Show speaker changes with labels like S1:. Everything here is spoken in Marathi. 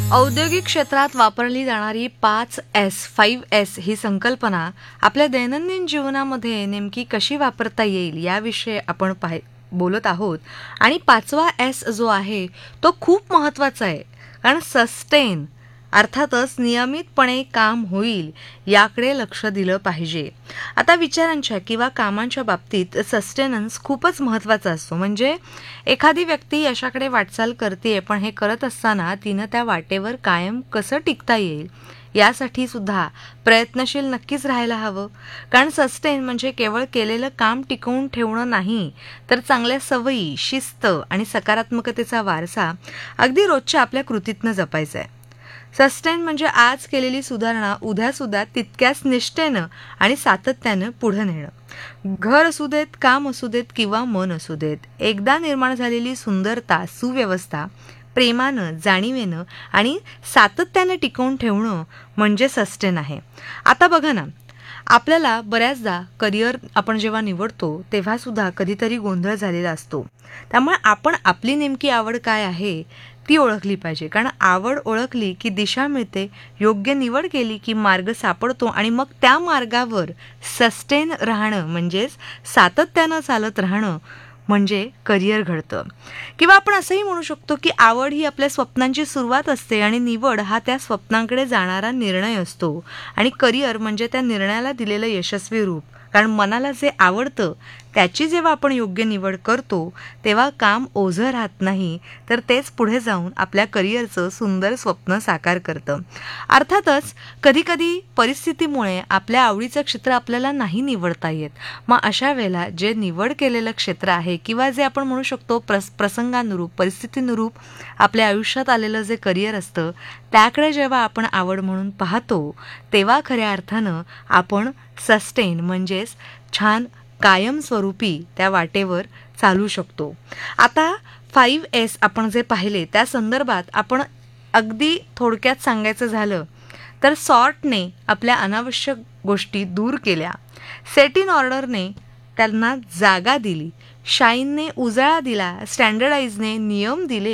S1: औद्योगिक क्षेत्रात वापरली जाणारी 5S ही संकल्पना आपल्या दैनंदिन जीवनामध्ये नेमकी कशी वापरता येईल याविषयी आपण बोलत आहोत. आणि 5वा एस जो आहे तो खूप महत्त्वाचा आहे. कारण सस्टेन अर्थातच नियमितपणे काम होईल याकडे लक्ष दिलं पाहिजे. आता विचारांच्या किंवा कामांच्या बाबतीत सस्टेनन्स खूपच महत्त्वाचा असतो. म्हणजे एखादी व्यक्ती यशाकडे वाटचाल करते, पण हे करत असताना तिनं त्या वाटेवर कायम कसं टिकता येईल यासाठी सुद्धा प्रयत्नशील नक्कीच राहायला हवं. कारण सस्टेन म्हणजे केवळ केलेलं काम टिकवून ठेवणं नाही, तर चांगल्या सवयी, शिस्त आणि सकारात्मकतेचा वारसा अगदी रोजच्या आपल्या कृतीतनं जपायचा आहे. सस्टेन म्हणजे आज केलेली सुधारणा उद्यासुद्धा तितक्याच निष्ठेनं आणि सातत्यानं पुढे नेणं. घर असू देत, काम असू देत किंवा मन असू देत, एकदा निर्माण झालेली सुंदरता, सुव्यवस्था प्रेमानं, जाणीवेनं आणि सातत्यानं टिकवून ठेवणं म्हणजे सस्टेन आहे. आता बघा ना, आपल्याला बऱ्याचदा करिअर आपण जेव्हा निवडतो तेव्हा सुद्धा कधीतरी गोंधळ झालेला असतो. त्यामुळे आपण आपली नेमकी आवड काय आहे ती ओळखली पाहिजे. कारण आवड ओळखली की दिशा मिळते, योग्य निवड केली की मार्ग सापडतो आणि मग त्या मार्गावर सस्टेन राहणं म्हणजेच सातत्यानं चालत राहणं म्हणजे करिअर घडतं. किंवा आपण असंही म्हणू शकतो की आवड ही आपल्या स्वप्नांची सुरुवात असते आणि निवड हा त्या स्वप्नांकडे जाणारा निर्णय असतो. आणि करिअर म्हणजे त्या निर्णयाला दिलेलं यशस्वी रूप. कारण मनाला जे आवडतं त्याची जेव्हा आपण योग्य निवड करतो तेव्हा काम ओझं राहत नाही, तर तेच पुढे जाऊन आपल्या करिअरचं सुंदर स्वप्न साकार करतं. अर्थातच कधीकधी परिस्थितीमुळे आपल्या आवडीचं क्षेत्र आपल्याला नाही निवडता येत. मग अशा वेळेला जे निवड केलेलं क्षेत्र आहे किंवा जे आपण म्हणू शकतो प्रसंगानुरूप, परिस्थितीनुरूप आपल्या आयुष्यात आलेलं जे करिअर असतं त्याकडे जेव्हा आपण आवड म्हणून पाहतो तेव्हा खऱ्या अर्थानं आपण सस्टेन म्हणजेच छान कायमस्वरूपी त्या वाटेवर चालू शकतो. आता 5S आपण जे पाहिले त्या संदर्भात आपण अगदी थोडक्यात सांगायचं झालं तर सॉर्टने आपल्या अनावश्यक गोष्टी दूर केल्या, सेट इन ऑर्डरने त्यांना जागा दिली, शाईनने उजाळा दिला, स्टँडर्डाइजने नियम दिले